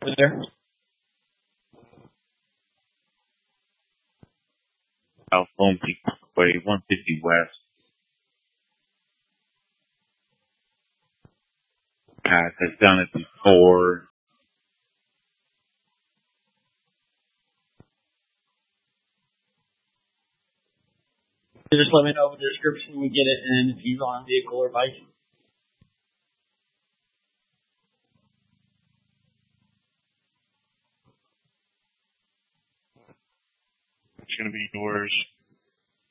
There. South Lone Peak Parkway, 150 West. Pat has done it before. Just let me know the description when we get it and if he's on vehicle or bike. It's going to be yours.